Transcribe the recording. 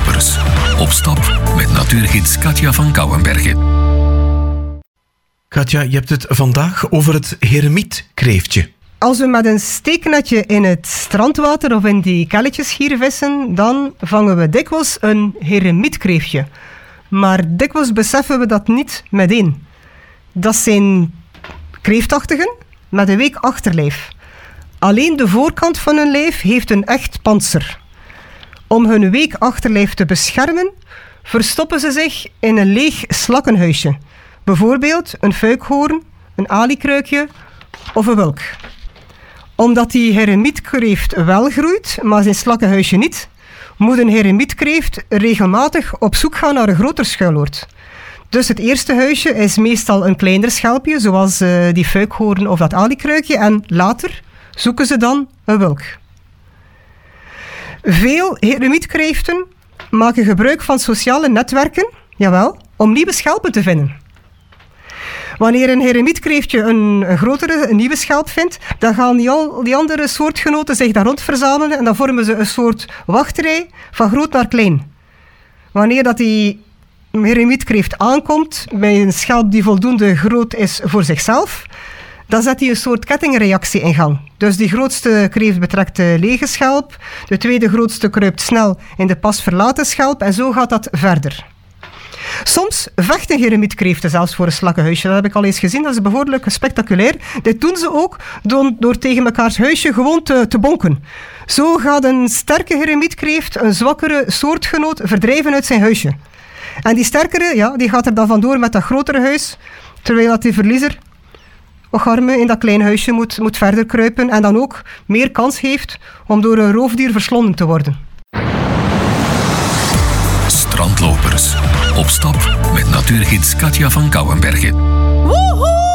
Strandlopers. Op stap met natuurgids Katja van Kouwenbergen. Katja, je hebt het vandaag over het heremietkreeftje. Als we met een steeknetje in het strandwater of in die kelletjes hier vissen, dan vangen we dikwijls een heremietkreeftje. Maar dikwijls beseffen we dat niet meteen. Dat zijn kreeftachtigen met een week achterlijf. Alleen de voorkant van hun lijf heeft een echt pantser. Om hun week achterlijf te beschermen, verstoppen ze zich in een leeg slakkenhuisje. Bijvoorbeeld een fuikhoorn, een alikruikje of een wulk. Omdat die heremietkreeft wel groeit, maar zijn slakkenhuisje niet, moet een heremietkreeft regelmatig op zoek gaan naar een groter schuiloord. Dus het eerste huisje is meestal een kleiner schelpje, zoals die fuikhoorn of dat alikruikje, en later zoeken ze dan een wulk. Veel heremietkreeften maken gebruik van sociale netwerken, jawel, om nieuwe schelpen te vinden. Wanneer een heremietkreeftje een grotere, een nieuwe schelp vindt, dan gaan die andere soortgenoten zich daar rond verzamelen en dan vormen ze een soort wachtrij van groot naar klein. Wanneer dat die heremietkreeft aankomt bij een schelp die voldoende groot is voor zichzelf, dan zet hij een soort kettingreactie in gang. Dus die grootste kreeft betrekt de lege schelp, de tweede grootste kruipt snel in de pas verlaten schelp en zo gaat dat verder. Soms vechten heremietkreeften zelfs voor een slakkenhuisje. Dat heb ik al eens gezien, dat is behoorlijk spectaculair. Dit doen ze ook door tegen mekaars huisje gewoon te bonken. Zo gaat een sterke heremietkreeft een zwakkere soortgenoot verdrijven uit zijn huisje. En die sterkere, ja, die gaat er dan vandoor met dat grotere huis, terwijl dat die verliezer in dat kleine huisje moet verder kruipen en dan ook meer kans heeft om door een roofdier verslonden te worden. Strandlopers. Op stap met natuurgids Katja van Kouwenbergen.